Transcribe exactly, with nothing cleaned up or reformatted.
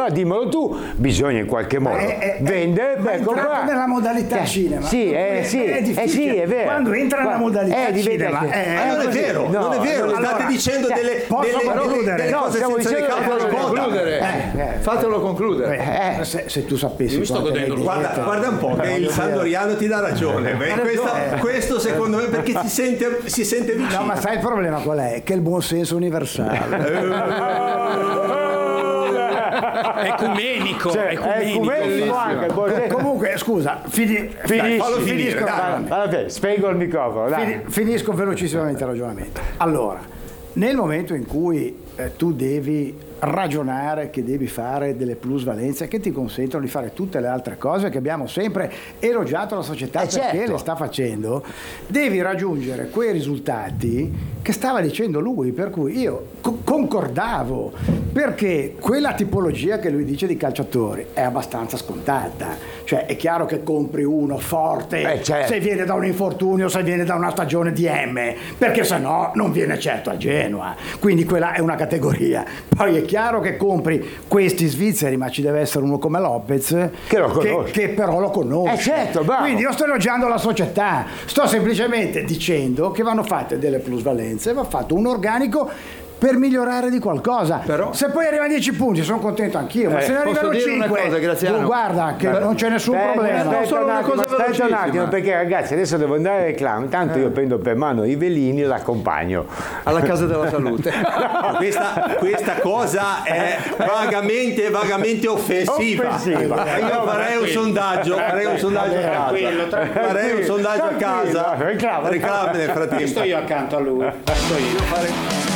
allora dimmelo tu, bisogna in qualche modo è, è, vendere per comprare. nella modalità eh, cinema. Sì, è, sì, è, è, sì, è vero. Quando entra nella modalità eh, cinema, che, eh, eh, non è vero, no, non è vero, non è state allora, dicendo cioè, delle, posso delle, concludere? delle No, cose stiamo senza dicendo né capo né che- coda. concludere. Eh, eh. Fatelo concludere. Eh, se, se tu sapessi Io mi sto quante godendo. ne Guarda, dite. guarda un po' che il Sandoriano ti dà ragione. Beh, questa- questo secondo me perché si sente, si sente vicino. No, ma sai il problema qual è? Che il buon senso universale. Ecumenico, Cioè, è ecumenico anche il buon senso. Comunque, scusa, fini, Finisci, fallo finisco, finire, dai. veramente. Allora, spengo il microfono, dai. Fini- finisco velocissimamente il ragionamento. Allora, nel momento in cui eh, tu devi ragionare che devi fare delle plusvalenze che ti consentono di fare tutte le altre cose che abbiamo sempre elogiato la società Eh, perché certo. le sta facendo, devi raggiungere quei risultati che stava dicendo lui, per cui io co- concordavo, perché quella tipologia che lui dice di calciatori è abbastanza scontata, cioè è chiaro che compri uno forte Eh, certo. se viene da un infortunio, se viene da una stagione di M, perché se no non viene certo a Genoa, quindi quella è una categoria. Poi è chiaro che compri questi svizzeri, ma ci deve essere uno come Lopez Che lo conosce. che però lo conosce. Eh, certo, bravo. Quindi io sto elogiando la società, sto semplicemente dicendo che vanno fatte delle plusvalenze, va fatto un organico per migliorare di qualcosa. Però- se poi arrivano dieci punti sono contento anch'io, ma Eh, se ne posso arrivano dire una cinque, cosa, Graziano? guarda che Beh, non c'è nessun Aspetta, problema. aspetta solo un una attimo, cosa aspetta un velocissima. attimo, perché ragazzi adesso devo andare al reclamo, intanto io prendo per mano i velini e l'accompagno. Alla casa della salute. Questa, questa cosa è vagamente, vagamente offensiva. Offensiva. Io farei un sondaggio, farei un sondaggio a casa. Tranquillo, tranquillo. Farei un sondaggio a Tranquillo, casa. reclama. Reclama nel frattempo. Sto io accanto a lui. Sto io. Fare-